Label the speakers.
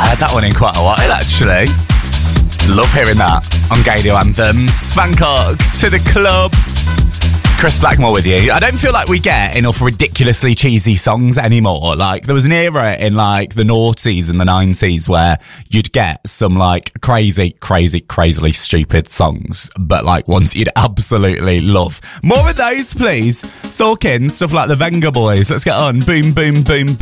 Speaker 1: heard that one in quite a while, actually. Love hearing that on Radio Anthems. Bangkok's to the club. It's Chris Blackmore with you. I don't feel like we get enough ridiculously cheesy songs anymore. Like, there was an era in, like, the noughties and the 90s where you'd get some, like, crazily stupid songs, but, like, ones you'd absolutely love. More of those, please. Talking stuff like the Venga Boys. Let's get on. Boom, boom, boom, boom.